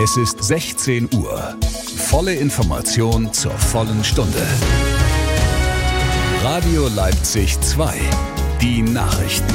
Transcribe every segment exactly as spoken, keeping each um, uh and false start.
Es ist sechzehn Uhr. Volle Information zur vollen Stunde. Radio Leipzig zwei. Die Nachrichten.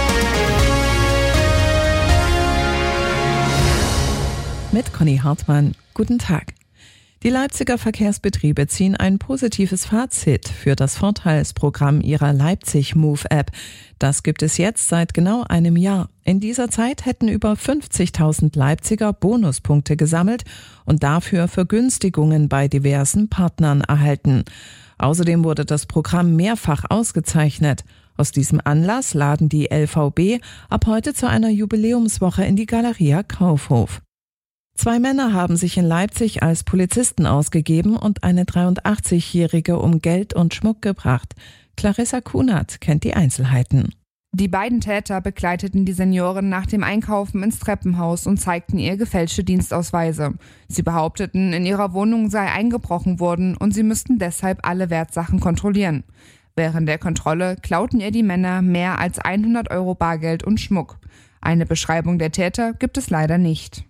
Mit Conny Hartmann. Guten Tag. Die Leipziger Verkehrsbetriebe ziehen ein positives Fazit für das Vorteilsprogramm ihrer Leipzig Move App. Das gibt es jetzt seit genau einem Jahr. In dieser Zeit hätten über fünfzigtausend Leipziger Bonuspunkte gesammelt und dafür Vergünstigungen bei diversen Partnern erhalten. Außerdem wurde das Programm mehrfach ausgezeichnet. Aus diesem Anlass laden die L V B ab heute zu einer Jubiläumswoche in die Galeria Kaufhof. Zwei Männer haben sich in Leipzig als Polizisten ausgegeben und eine dreiundachtzigjährige um Geld und Schmuck gebracht. Clarissa Kunert kennt die Einzelheiten. Die beiden Täter begleiteten die Seniorin nach dem Einkaufen ins Treppenhaus und zeigten ihr gefälschte Dienstausweise. Sie behaupteten, in ihrer Wohnung sei eingebrochen worden und sie müssten deshalb alle Wertsachen kontrollieren. Während der Kontrolle klauten ihr die Männer mehr als hundert Euro Bargeld und Schmuck. Eine Beschreibung der Täter gibt es leider nicht.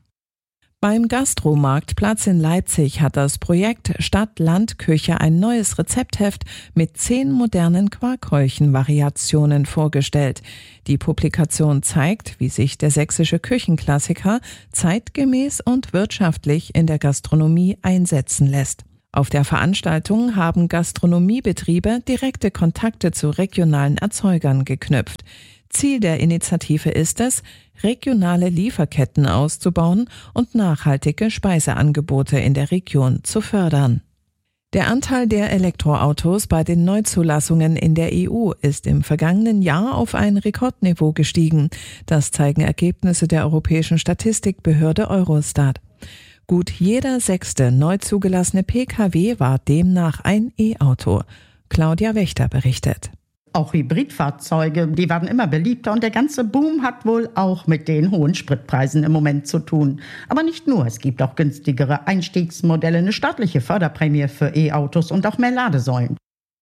Beim Gastromarktplatz in Leipzig hat das Projekt Stadt-Land-Küche ein neues Rezeptheft mit zehn modernen Quarkhäulchen-Variationen vorgestellt. Die Publikation zeigt, wie sich der sächsische Küchenklassiker zeitgemäß und wirtschaftlich in der Gastronomie einsetzen lässt. Auf der Veranstaltung haben Gastronomiebetriebe direkte Kontakte zu regionalen Erzeugern geknüpft. Ziel der Initiative ist es, regionale Lieferketten auszubauen und nachhaltige Speiseangebote in der Region zu fördern. Der Anteil der Elektroautos bei den Neuzulassungen in der E U ist im vergangenen Jahr auf ein Rekordniveau gestiegen. Das zeigen Ergebnisse der Europäischen Statistikbehörde Eurostat. Gut jeder sechste neu zugelassene Pkw war demnach ein E-Auto. Claudia Wächter berichtet. Auch Hybridfahrzeuge, die werden immer beliebter und der ganze Boom hat wohl auch mit den hohen Spritpreisen im Moment zu tun. Aber nicht nur, es gibt auch günstigere Einstiegsmodelle, eine staatliche Förderprämie für E-Autos und auch mehr Ladesäulen.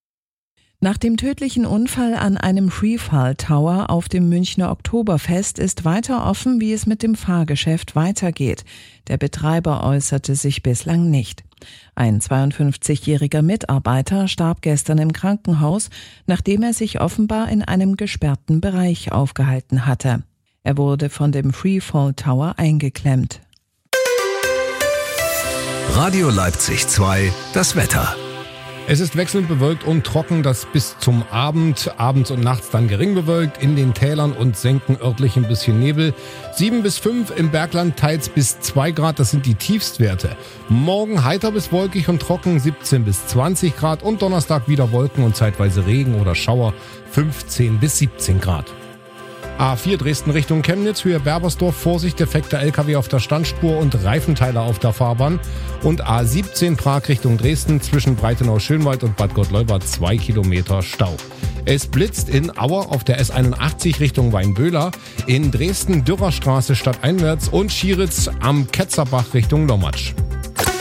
Nach dem tödlichen Unfall an einem Freefall Tower auf dem Münchner Oktoberfest ist weiter offen, wie es mit dem Fahrgeschäft weitergeht. Der Betreiber äußerte sich bislang nicht. Ein zweiundfünfzigjähriger Mitarbeiter starb gestern im Krankenhaus, nachdem er sich offenbar in einem gesperrten Bereich aufgehalten hatte. Er wurde von dem Freefall Tower eingeklemmt. Radio Leipzig zwei, das Wetter. Es ist wechselnd bewölkt und trocken, das bis zum Abend, abends und nachts dann gering bewölkt, in den Tälern und Senken örtlich ein bisschen Nebel. sieben bis fünf im Bergland, teils bis zwei Grad, das sind die Tiefstwerte. Morgen heiter bis wolkig und trocken, siebzehn bis zwanzig Grad und Donnerstag wieder Wolken und zeitweise Regen oder Schauer, fünfzehn bis siebzehn Grad. A vier Dresden Richtung Chemnitz, Höhe Berbersdorf, Vorsicht, defekter L K W auf der Standspur und Reifenteile auf der Fahrbahn. Und A siebzehn Prag Richtung Dresden, zwischen Breitenau-Schönwald und Bad Gottleuba zwei Kilometer Stau. Es blitzt in Auer auf der S einundachtzig Richtung Weinböhler, in Dresden Dürerstraße stadteinwärts und Schieritz am Ketzerbach Richtung Lommatsch.